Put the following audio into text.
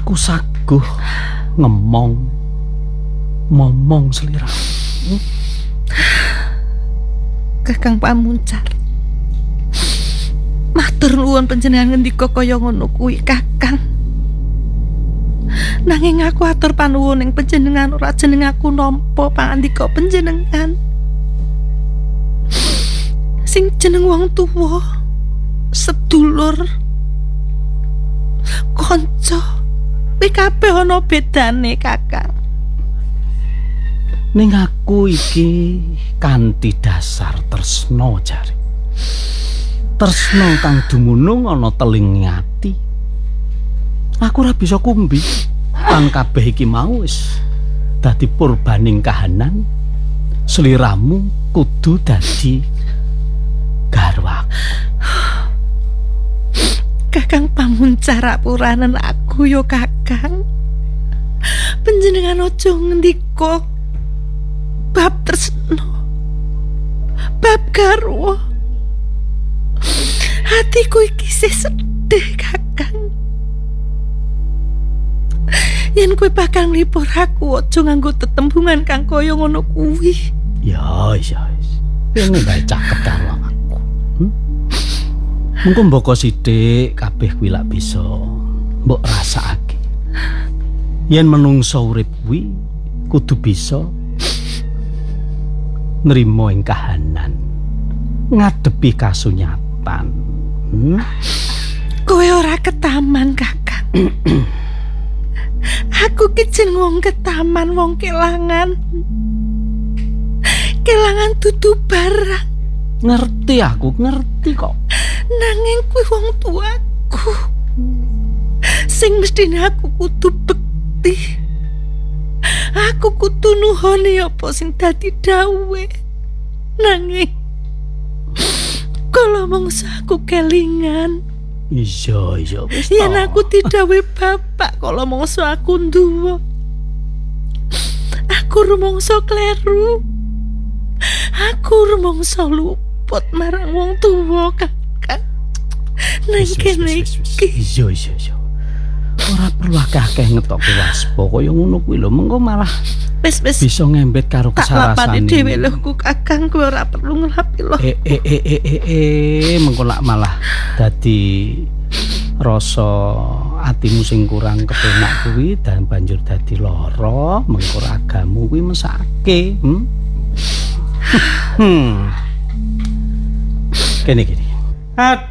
Aku saguh momong sliramu. Kakang Pamuncar. Matur nuwun panjenengan ngendika kaya ngono kuwi, Kakang. Nanging aku atur panuwun ing panjenengan ora jeneng aku nampa pangandika panjenengan. Sing jeneng wong tuwa, sedulur, kanca, kuwi kabeh ana bedane, Kakang. Ning aku iki kanthi dasar tresna jare. Tresna kang dumunung ana teling ati. Aku ora bisa kumbi lan kabeh iki mau wis dadi purbaning kahanan. Sliramu kudu dadi garwaku. Kakang Pamuncar apuranen aku yo, Kakang. Panjenengan aja ngendika bab tresna, bab garwa. Hatiku iki isih sedih, Kakang. Yen kowe bakal nglipur aku, aja nganggo tetembungan kang kaya ngono kuwi. Ya. Ini bae caket karo aku. Mengko mboko sithik kabeh kuwi lak bisa mbok rasakake. Yen menungso urip kuwi kudu bisa nrimo ing kahanan, ngadepi kasunyatan. Kowe ora ketaman, Kakang. Aku ki jeneng wong ketaman, wong kelangan. Kelangan dudu barang. Ngerti aku, ngerti kok. Nanging kuwi wong tuaku. Sing mestine aku kudu bekti. Aku kudu nuhoni apa sing dadi dawuhe. Nanging kalau mangsa aku kelingan. Iya wis. Yen aku didhawuhi bapak kalau mangsa aku nduwa. Aku rumangsa kleru. Aku rumangsa luput marang wong tuwa, Kakang. Nang kene iki. Iya. Ora perlu akeh ngetokke waspa kaya ngono kuwi lho, mengko malah Wis bisa ngembet karo kesarasane. Tak lapani dhewe lho ku, Kakang, kowe ora perlu ngelapi lho. Mengko lak malah dadi rasa atimu sing kurang kepenak kuwi dan banjur dadi lara, mengko ragamu kuwi mesake. Kene.